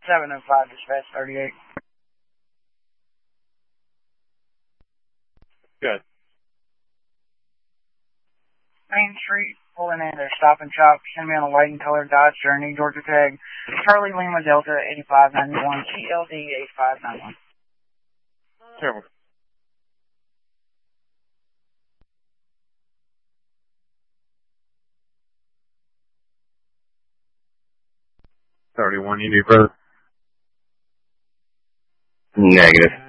705, dispatch 38. Good. Main Street, pulling in their Stop and Shop. Send me on a white and colored Dodge Journey, Georgia tag. Charlie Lima Delta 8591, CLD 8591. Careful. $31, you need further? Negative.